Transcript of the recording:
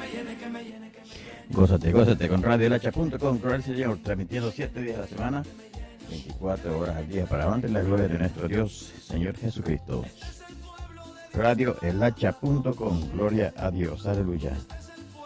Gózate, gózate con radioelacha.com, Cruel Señor, transmitiendo 7 días a la semana, 24 horas al día, para adelante en la gloria de nuestro Dios, Señor Jesucristo. Radioelacha.com, gloria a Dios, aleluya.